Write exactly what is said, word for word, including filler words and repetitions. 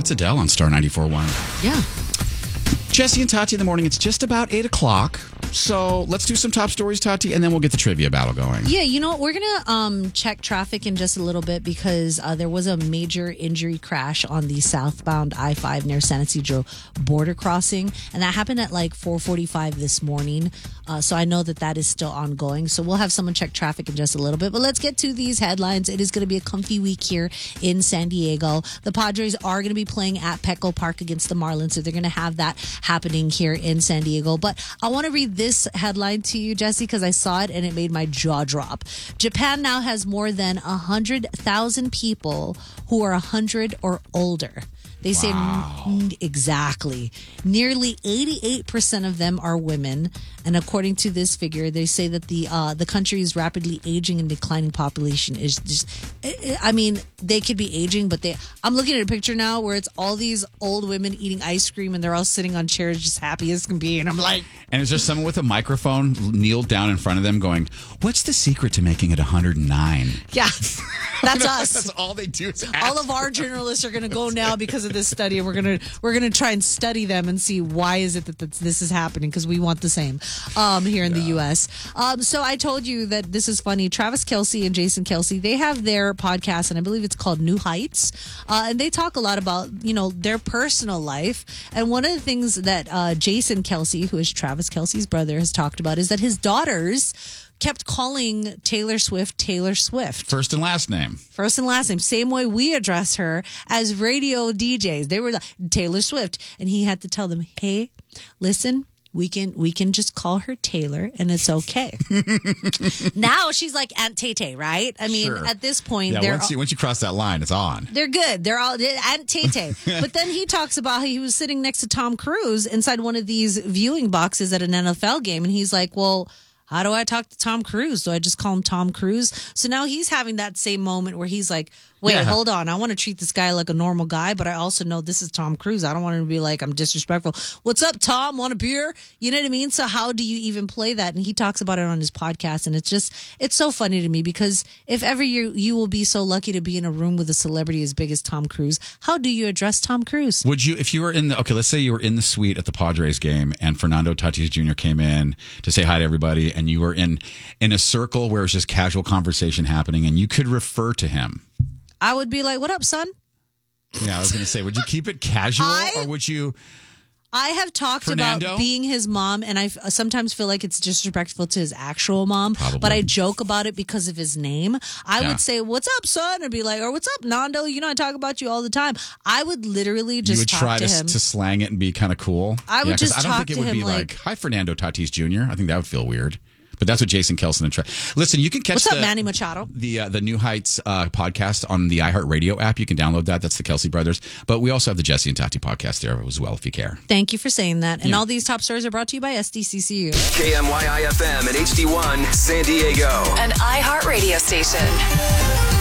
That's Adele on Star ninety-four point one. Yeah. Jesse and Tati in the morning. It's just about eight o'clock. So let's do some top stories, Tati, and then we'll get the trivia battle going. Yeah, you know what? We're going to um, check traffic in just a little bit because uh, there was a major injury crash on the southbound I five near San Isidro border crossing. And that happened at like four forty-five this morning. Uh, so I know that that is still ongoing. So we'll have someone check traffic in just a little bit. But let's get to these headlines. It is going to be a comfy week here in San Diego. The Padres are going to be playing at Petco Park against the Marlins. So they're going to have that happening here in San Diego. But I want to read this headline to you, Jesse, because I saw it and it made my jaw drop. Japan now has more than one hundred thousand people who are one hundred or older. They say Wow. n- exactly. Nearly eighty-eight percent of them are women. And according to this figure, they say that the uh, the country's rapidly aging and declining population is just, I mean, they could be aging, but they, I'm looking at a picture now where it's all these old women eating ice cream and they're all sitting on chairs just happy as can be. And I'm like, And is there someone with a microphone kneeled down in front of them going, what's the secret to making it one hundred nine? yeah, that's us. That's all they do. Is All of our journalists are going to go now because of this study, and we're going to we're going to try and study them and see why is it that that's- this is happening, because we want the same um, here in the U S. Um, so I told you that this is funny. Travis Kelce and Jason Kelce, they have their podcast, and I believe it's called New Heights, uh, and they talk a lot about, you know, their personal life. And one of the things that uh, Jason Kelce, who is Travis Kelce's brother, has talked about is that his daughters kept calling Taylor Swift Taylor Swift. First and last name. First and last name, same way we address her as radio D Js. They were like, Taylor Swift, and he had to tell them, "Hey, listen, we can we can just call her Taylor, and it's okay." Now she's like Aunt Tay Tay, right? I mean, Sure. at this point, Yeah, they're once you, once you cross that line, it's on. they're good. They're all Aunt Tay Tay. But then he talks about how he was sitting next to Tom Cruise inside one of these viewing boxes at an N F L game, and he's like, "Well, how do I talk to Tom Cruise? Do I just call him Tom Cruise?" So now he's having that same moment where he's like, wait, Yeah. hold on. I want to treat this guy like a normal guy, but I also know this is Tom Cruise. I don't want him to be like, I'm disrespectful. What's up, Tom? Want a beer? You know what I mean? So how do you even play that? And he talks about it on his podcast. And it's just, it's so funny to me because if ever you you will be so lucky to be in a room with a celebrity as big as Tom Cruise, how do you address Tom Cruise? Would you, if you were in the, okay, let's say you were in the suite at the Padres game and Fernando Tatis Junior came in to say hi to everybody and you were in, in a circle where it was just casual conversation happening and you could refer to him. I would be like, what up, son? Yeah, I was going to say, would you keep it casual I- or would you? I have talked Fernando? about being his mom, and I f- sometimes feel like it's disrespectful to his actual mom. Probably. But I joke about it because of his name. I Yeah. would say, "What's up, son?" and be like, "Or what's up, Nando? You know, I talk about you all the time." I would literally just you would talk try to to, him. to slang it and be kind of cool. I would Yeah, 'cause just I don't talk think it to would him be like, like- "Hi, Fernando Tatis Junior" I think that would feel weird. But that's what Jason Kelson and Tra- listen. You can catch What's up, the, Manny Machado? the uh, the New Heights uh, podcast on the iHeartRadio app. You can download that. That's the Kelce Brothers. But we also have the Jesse and Tati podcast there as well, if you care. Thank you for saying that. And Yeah. all these top stories are brought to you by S D C C U. K M Y I F M and H D one San Diego. An iHeart radio station.